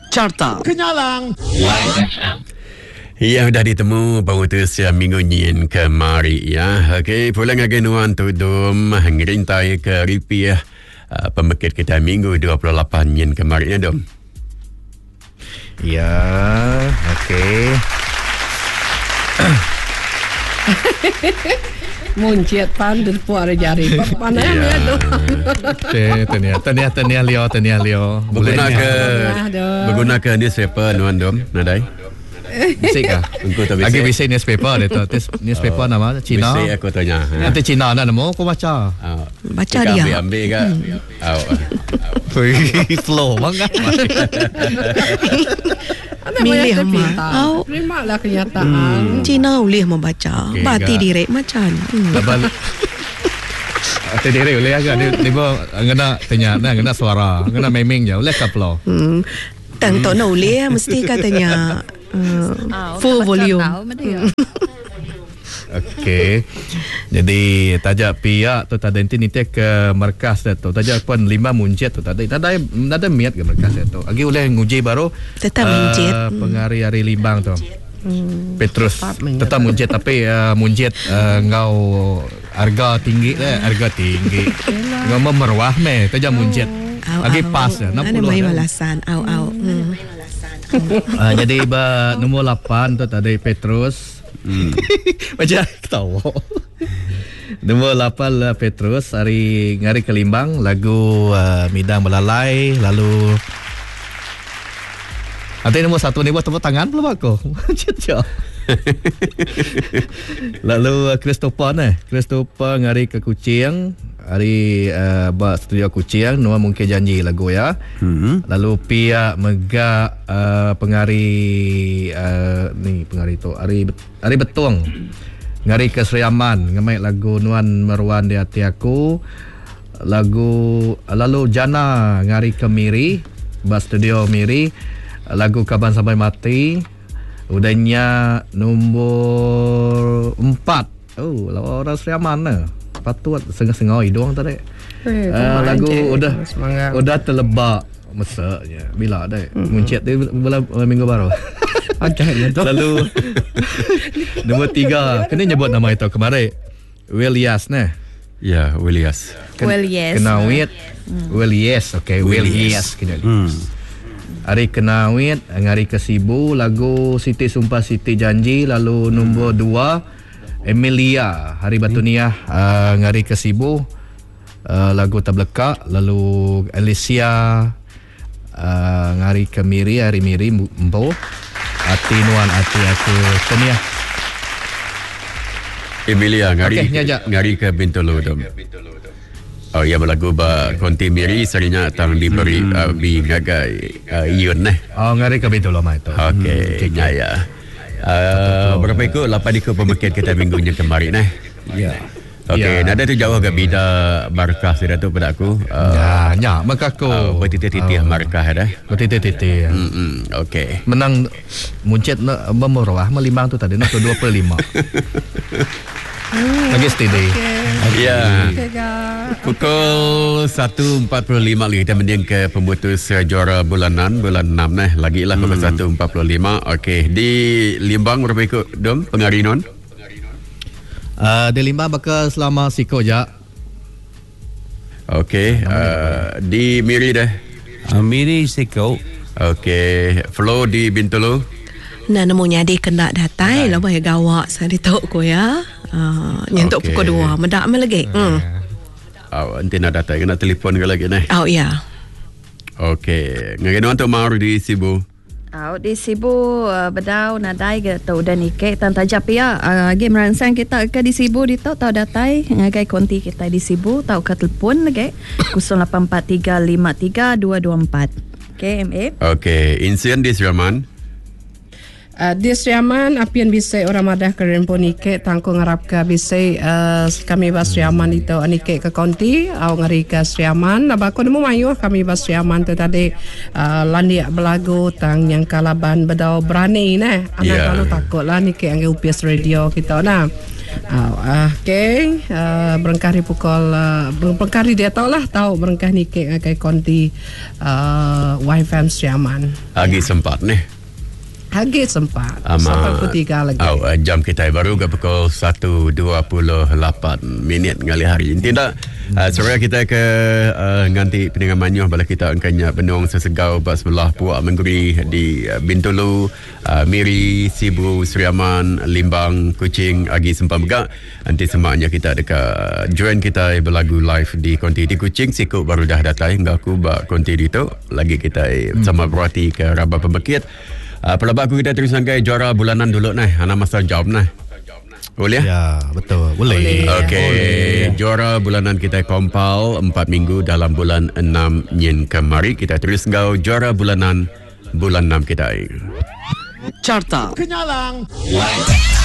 Carta Kenyalang. Yang dah ditemu pemutus minggu nyin kemari ya. Okey, pulang lagi nuan tudum ngerintai ke rupiah pembekit kita minggu 28 nyin kemari ya dom. Ya, okey. Muncit pan di puar jari. Mana ya tu? Tania Leo. Menggunakan newspaper nuan dom, nadai. Bisik kah? Lagi bisik newspaper dia tu. Newspaper nama Cina. Bisik aku tanya. Nanti Cina nak nemu aku baca. Baca dia. Ambil ke? Flow banget. Milih amat. Terimalah kenyataan. Cina boleh membaca. Okay, Bati direk macam. Ate diri boleh agak dia kena tanya kena suara, kena meming je boleh ke flow. Tentu nak boleh mesti katanya full volume. Okey. Jadi tajak pihak tu tadi nanti ke markas tu. Tajak pun 5 muncit tu tadi. Ada miat ke markas tu. Agi boleh nguji baru tetap muncit. Pengari-hari limbang tu. Petrus tetap muncit tapi muncit ngau harga tinggi ngau memerwah tajak muncit. Agi pas 60. Ada mai balasan Jadi nombor 8 tu tadi Petrus. Macam ketawa. Nombor 8 lah Petrus ngari Kelimbang lagu Midang Belalai. Lalu nanti nombor 1 ni buat tepuk tangan belum aku. Lalu Christopher ngari ke Kuching. Hari studio Kuching Noah mungkin janji lagu ya. Lalu pihak Mega pengari tu Ari Betung ngari ke Seriaman ngamai lagu Nuan Merwan di hati aku. Lalu Jana ngari ke Miri studio Miri lagu Kaban Sampai Mati. Udahnya nombor 4 orang Seriaman patut sengah-sengah hidung tadi. Lagu udah terlebak mesaknya bila ada muncit dia minggu baru. Lalu nombor 3 kena nyebut nama itu kemarin Willias nah. Ya, Willias. Kenawit Willias. Okey, Willias kena. Hari Kenawit ngari ke Sibu lagu Siti Sumpah Siti Janji. Lalu nombor 2 Emilia Hari Batuniah ngari ke Sibu lagu Tableka. Lalu Alicia ngari ke Miri Hari Miri Mbo Ati Nuan Ati aku Tania. Emilia ngari ke Bintulu dom. Oh ya berlagu ba konti Miri sarinya tang diberi bi gagai iun ngari ke Bintulu mai tu. Okey ya. Berapa ikut 8 ikut pembekit kita minggunya kemarin Ya. Okey, nada tu jauh agak bida markah sudah tu pada aku. Maka aku bertitik-titik markah dah. Bertitik-titik. Okey. Menang muncit memurah melimbang tu tadi nak 25. Lagi steady. Ya. Pukul 1.45 kita mendiang ke pemutus juara bulan 6 lagi lah pukul 1.45. Okey, di Limbang berapa ikut dom pengarinon? Di Limbang bakal selama siko je. Okey, di Miri dah. Miri siko. Okey, Flow di Bintulu. Nah, namanya dia kena datai lah bayar gawak saya ditok ko ya. Nyentuk pukul 2 medak me lagi. Nanti nak datang kena telefon ke lagi ya. Okey, ngene untuk mau di Sibu. Di Sibu bedau nadai ke tau dan ike tan tajap ya. Game ransang kita ke di Sibu di tau datai ngagai konti kita di Sibu tau ke telefon lagi 0843532224. KMA. Okey, insiden di Seraman. Di Seriaman apian bisa orang madah ke rempon ike tangko ngarap ke bisa kami bas Seriaman itu anike ke konti au ngari ke Seriaman abako nemu mayu kami bas Seriaman tu tadi landia belagu tang yang kalaban bedau berani anak kalau takut lah nike angge UPS radio kita okey berengkari pukul berengkari dia tahu berengkah nike ngakai konti YFM Sriaman. Lagi sempat ni. Lagi sempat. Sampai pukul 3 lagi. Jam kita baru ke pukul 1.28 ngali hari. Tidak. Sorry kita ke nganti pendengar manyuh bala kita angkanya benung sesegau bas belah puak mengguri di Bintulu, Miri, Sibu, Sriaman, Limbang, Kuching, Agi Sempang Begak. Nanti semaknya kita dekat join kita berlagu live di konti di Kuching. Sikut baru dah datang hingga aku bak konti di tu. Lagi kita sama berhati ke Rabah Pembekit. Pelabak aku kita terus sangkai juara bulanan dulu nah. Ana masa jawab nah. Boleh? Ya, betul. Boleh. Okey. Juara bulanan kita kompal 4 minggu dalam bulan 6 nyen kemari. Kita terus ngau juara bulanan bulan 6 kita. Carta Kenyalang.